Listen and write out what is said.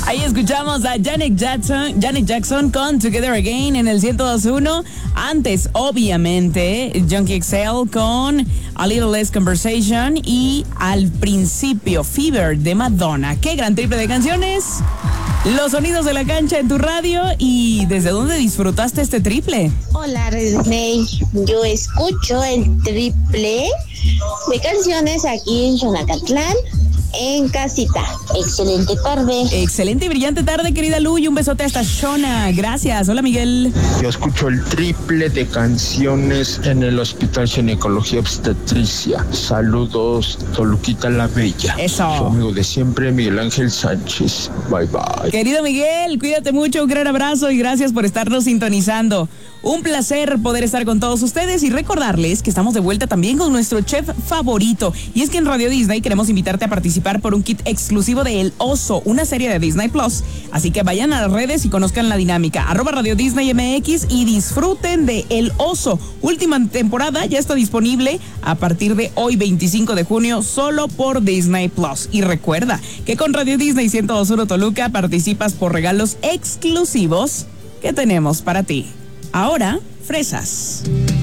Ahí escuchamos a Janet Jackson con Together Again en el 102.1. Antes, obviamente, Junkie XL con A Little Less Conversation y al principio Fever de Madonna. ¡Qué gran triple de canciones! Los sonidos de la cancha en tu radio. ¿Y desde dónde disfrutaste este triple? Hola, Disney. Yo escucho el triple de canciones aquí en Xonacatlán, en casita. Excelente tarde. Excelente y brillante tarde, querida Lu, y un besote hasta Shona. Gracias. Hola, Miguel. Yo escucho el triple de canciones en el Hospital Ginecología Obstetricia. Saludos, Toluquita la Bella. Eso. Su amigo de siempre, Miguel Ángel Sánchez. Bye, bye. Querido Miguel, cuídate mucho, un gran abrazo y gracias por estarnos sintonizando. Un placer poder estar con todos ustedes y recordarles que estamos de vuelta también con nuestro chef favorito. Y es que en Radio Disney queremos invitarte a participar por un kit exclusivo de El Oso, una serie de Disney Plus. Así que vayan a las redes y conozcan la dinámica. @Radio Disney MX y disfruten de El Oso. Última temporada ya está disponible a partir de hoy, 25 de junio, solo por Disney Plus. Y recuerda que con Radio Disney 102.1 Toluca participas por regalos exclusivos que tenemos para ti. Ahora, fresas.